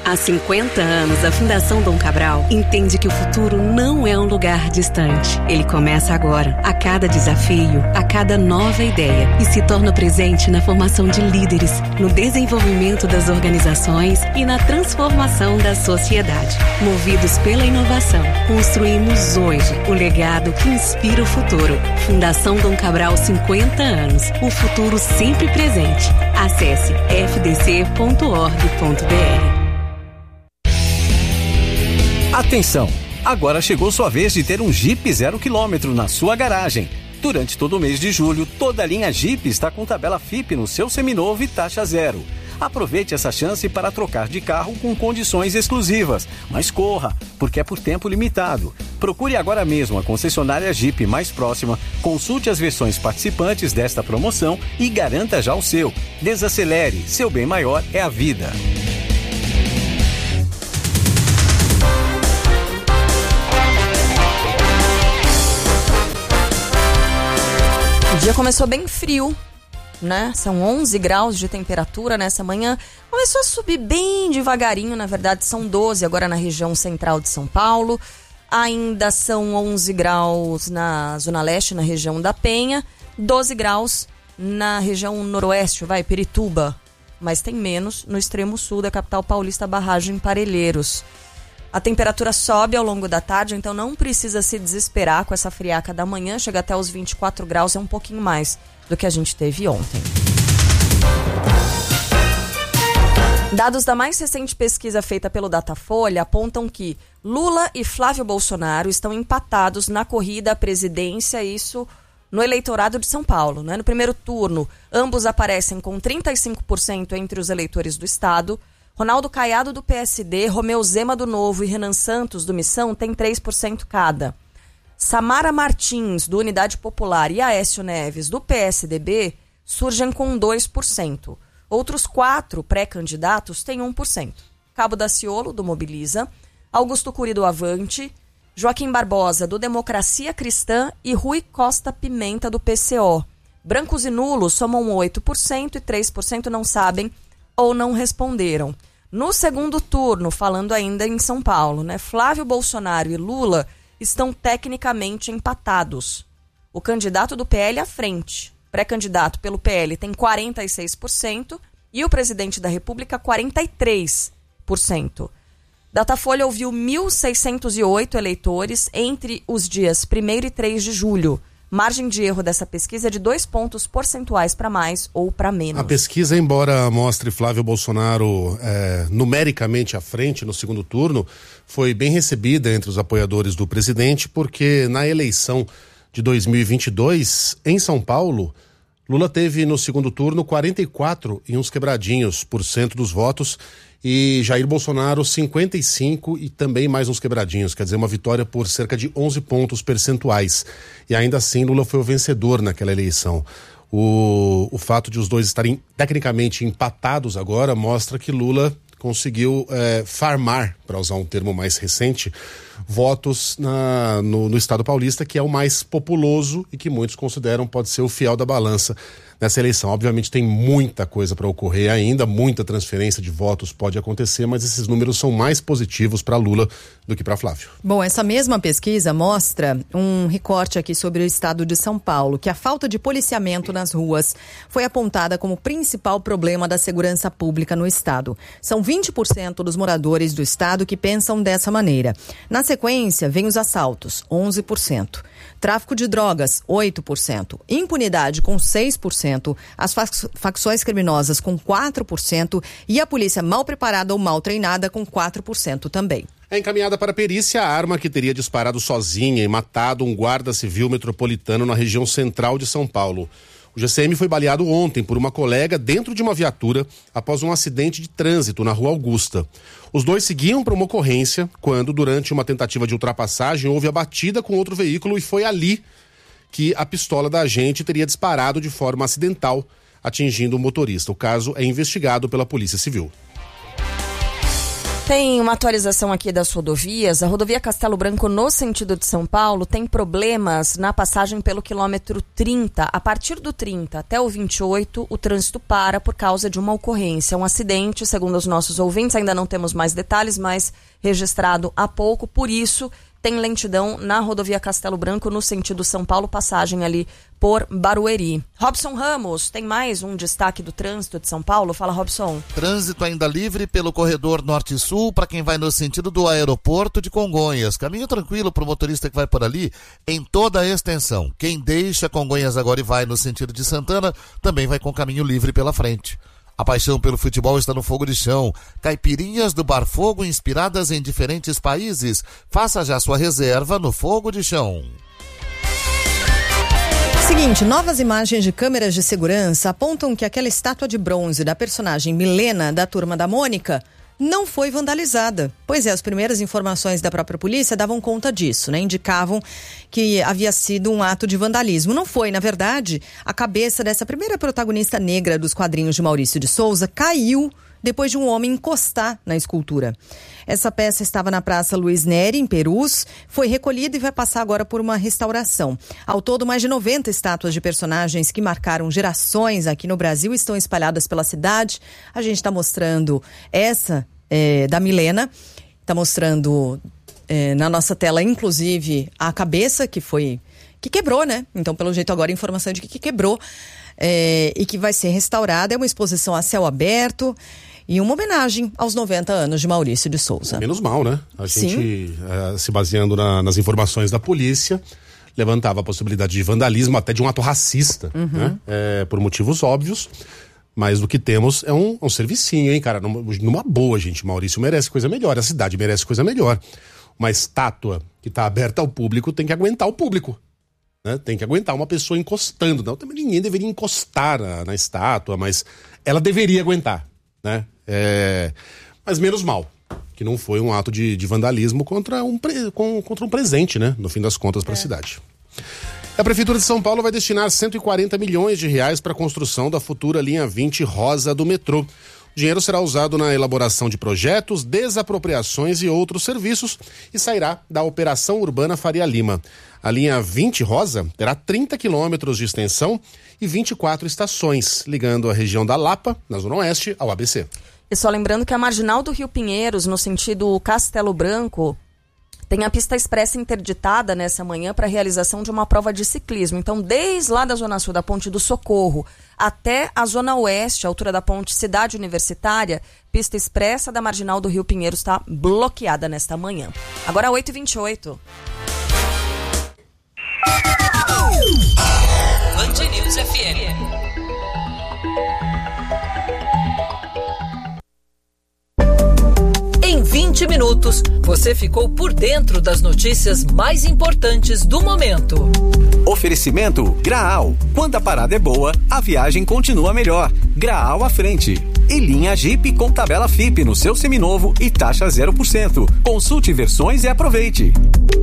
Há 50 anos, a Fundação Dom Cabral entende que o futuro não é um lugar distante. Ele começa agora, a cada desafio, a cada nova ideia, e se torna presente na formação de líderes, no desenvolvimento das organizações e na transformação da sociedade. Movidos pela inovação, construímos hoje o legado que inspira o futuro. Fundação Dom Cabral, 50 anos. O futuro sempre presente. Acesse fdc.org.br. Atenção! Agora chegou sua vez de ter um Jeep 0 km na sua garagem. Durante todo o mês de julho, toda a linha Jeep está com tabela FIP no seu seminovo e taxa zero. Aproveite essa chance para trocar de carro com condições exclusivas. Mas corra, porque é por tempo limitado. Procure agora mesmo a concessionária Jeep mais próxima, consulte as versões participantes desta promoção e garanta já o seu. Desacelere, seu bem maior é a vida. O dia começou bem frio, né? São 11 graus de temperatura nessa manhã. Começou a subir bem devagarinho, na verdade são 12 agora na região central de São Paulo. Ainda são 11 graus na Zona Leste, na região da Penha. 12 graus na região noroeste, Pirituba. Mas tem menos no extremo sul da capital paulista, Barragem Parelheiros. A temperatura sobe ao longo da tarde, então não precisa se desesperar com essa friaca da manhã. Chega até os 24 graus, é um pouquinho mais do que a gente teve ontem. Dados da mais recente pesquisa feita pelo Datafolha apontam que Lula e Flávio Bolsonaro estão empatados na corrida à presidência, isso no eleitorado de São Paulo, né? No primeiro turno, ambos aparecem com 35% entre os eleitores do estado. Ronaldo Caiado, do PSD, Romeu Zema, do Novo, e Renan Santos, do Missão, têm 3% cada. Samara Martins, do Unidade Popular, e Aécio Neves, do PSDB, surgem com 2%. Outros 4 pré-candidatos têm 1%. Cabo Daciolo, do Mobiliza, Augusto Cury, do Avante, Joaquim Barbosa, do Democracia Cristã, e Rui Costa Pimenta, do PCO. Brancos e nulos somam 8% e 3% não sabem ou não responderam. No segundo turno, falando ainda em São Paulo, né, Flávio Bolsonaro e Lula estão tecnicamente empatados. O candidato do PL à frente, pré-candidato pelo PL, tem 46% e o presidente da República 43%. Datafolha ouviu 1.608 eleitores entre os dias 1º e 3 de julho. Margem de erro dessa pesquisa é de 2 pontos percentuais para mais ou para menos. A pesquisa, embora mostre Flávio Bolsonaro numericamente à frente no segundo turno, foi bem recebida entre os apoiadores do presidente, porque na eleição de 2022, em São Paulo, Lula teve no segundo turno 44 e uns quebradinhos por cento dos votos, e Jair Bolsonaro 55 e também mais uns quebradinhos, quer dizer, uma vitória por cerca de 11 pontos percentuais. E ainda assim Lula foi o vencedor naquela eleição. O fato de os dois estarem tecnicamente empatados agora mostra que Lula conseguiu farmar, para usar um termo mais recente, votos no estado paulista, que é o mais populoso e que muitos consideram pode ser o fiel da balança nessa eleição. Obviamente tem muita coisa para ocorrer ainda, muita transferência de votos pode acontecer, mas esses números são mais positivos para Lula do que para Flávio. Bom, essa mesma pesquisa mostra um recorte aqui sobre o estado de São Paulo, que a falta de policiamento nas ruas foi apontada como principal problema da segurança pública no estado. São 20% dos moradores do estado que pensam dessa maneira. Na sequência, vem os assaltos, 11%. Tráfico de drogas, 8%. Impunidade, com 6%. As facções criminosas, com 4%. E a polícia mal preparada ou mal treinada, com 4% também. É encaminhada para a perícia a arma que teria disparado sozinha e matado um guarda civil metropolitano na região central de São Paulo. O GCM foi baleado ontem por uma colega dentro de uma viatura após um acidente de trânsito na Rua Augusta. Os dois seguiam para uma ocorrência quando, durante uma tentativa de ultrapassagem, houve a batida com outro veículo e foi ali que a pistola da agente teria disparado de forma acidental, atingindo o motorista. O caso é investigado pela Polícia Civil. Tem uma atualização aqui das rodovias. A rodovia Castelo Branco, no sentido de São Paulo, tem problemas na passagem pelo quilômetro 30. A partir do 30 até o 28, o trânsito para por causa de uma ocorrência. Um acidente, segundo os nossos ouvintes, ainda não temos mais detalhes, mas registrado há pouco. Por isso, tem lentidão na rodovia Castelo Branco, no sentido São Paulo, passagem ali por Barueri. Robson Ramos, tem mais um destaque do trânsito de São Paulo? Fala, Robson. Trânsito ainda livre pelo corredor norte-sul para quem vai no sentido do aeroporto de Congonhas. Caminho tranquilo para o motorista que vai por ali em toda a extensão. Quem deixa Congonhas agora e vai no sentido de Santana também vai com caminho livre pela frente. A paixão pelo futebol está no Fogo de Chão. Caipirinhas do Bar Fogo inspiradas em diferentes países. Faça já sua reserva no Fogo de Chão. Seguinte, novas imagens de câmeras de segurança apontam que aquela estátua de bronze da personagem Milena, da Turma da Mônica, não foi vandalizada. Pois é, as primeiras informações da própria polícia davam conta disso, né? Indicavam que havia sido um ato de vandalismo. Não foi, na verdade, a cabeça dessa primeira protagonista negra dos quadrinhos de Maurício de Souza caiu depois de um homem encostar na escultura. Essa peça estava na Praça Luiz Neri, em Perus, foi recolhida e vai passar agora por uma restauração. Ao todo, mais de 90 estátuas de personagens que marcaram gerações aqui no Brasil estão espalhadas pela cidade. A gente está mostrando essa da Milena, está mostrando na nossa tela, inclusive, a cabeça que quebrou, né? Então, pelo jeito, agora a informação de que quebrou e que vai ser restaurada. É uma exposição a céu aberto e uma homenagem aos 90 anos de Maurício de Souza. Menos mal, né? A gente, se baseando nas informações da polícia, levantava a possibilidade de vandalismo, até de um ato racista, né? Por motivos óbvios. Mas o que temos é um servicinho, hein, cara? Numa boa, gente. Maurício merece coisa melhor, a cidade merece coisa melhor. Uma estátua que está aberta ao público tem que aguentar o público. Né? Tem que aguentar uma pessoa encostando. Não, também ninguém deveria encostar na estátua, mas ela deveria aguentar, né? Mas menos mal, que não foi um ato de vandalismo contra um presente, né? No fim das contas, para a cidade. A Prefeitura de São Paulo vai destinar 140 milhões de reais para a construção da futura linha 20 rosa do metrô. O dinheiro será usado na elaboração de projetos, desapropriações e outros serviços e sairá da Operação Urbana Faria Lima. A linha 20 rosa terá 30 quilômetros de extensão e 24 estações, ligando a região da Lapa, na Zona Oeste, ao ABC. E só lembrando que a Marginal do Rio Pinheiros, no sentido Castelo Branco, tem a pista expressa interditada nessa manhã para a realização de uma prova de ciclismo. Então, desde lá da Zona Sul, da Ponte do Socorro, até a Zona Oeste, a altura da Ponte Cidade Universitária, pista expressa da Marginal do Rio Pinheiros está bloqueada nesta manhã. Agora, 8h28. Band News FM. Em 20 minutos, você ficou por dentro das notícias mais importantes do momento. Oferecimento Graal. Quando a parada é boa, a viagem continua melhor. Graal à frente. E linha Jeep com tabela FIP no seu seminovo e taxa 0%. Consulte versões e aproveite.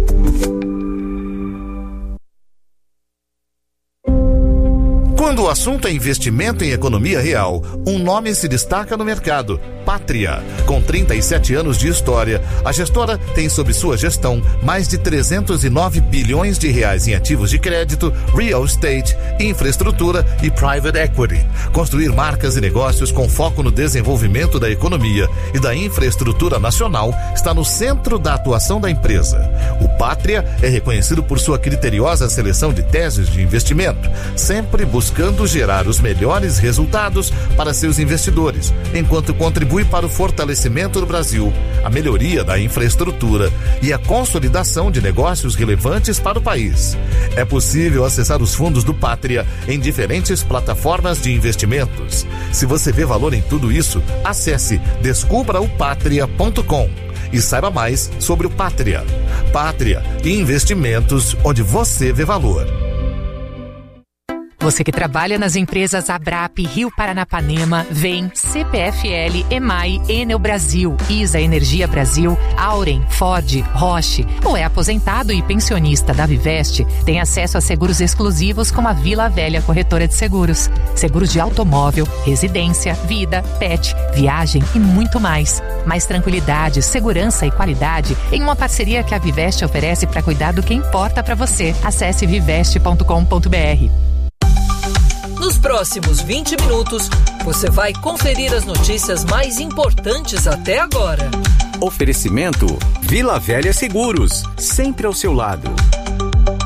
Quando o assunto é investimento em economia real, um nome se destaca no mercado: Pátria. Com 37 anos de história, a gestora tem sob sua gestão mais de 309 bilhões de reais em ativos de crédito, real estate, infraestrutura e private equity. Construir marcas e negócios com foco no desenvolvimento da economia e da infraestrutura nacional está no centro da atuação da empresa. O Pátria é reconhecido por sua criteriosa seleção de teses de investimento, sempre buscando gerar os melhores resultados para seus investidores, enquanto contribui para o fortalecimento do Brasil, a melhoria da infraestrutura e a consolidação de negócios relevantes para o país. É possível acessar os fundos do Pátria em diferentes plataformas de investimentos. Se você vê valor em tudo isso, acesse descubraopatria.com e saiba mais sobre o Pátria. Pátria, investimentos onde você vê valor. Você que trabalha nas empresas Abrap, Rio Paranapanema, Vem, CPFL, EMAI, Enel Brasil, ISA Energia Brasil, Auren, Ford, Roche, ou é aposentado e pensionista da Viveste, tem acesso a seguros exclusivos como a Vila Velha Corretora de Seguros. Seguros de automóvel, residência, vida, pet, viagem e muito mais. Mais tranquilidade, segurança e qualidade em uma parceria que a Viveste oferece para cuidar do que importa para você. Acesse viveste.com.br. Nos próximos 20 minutos, você vai conferir as notícias mais importantes até agora. Oferecimento Vila Velha Seguros, sempre ao seu lado.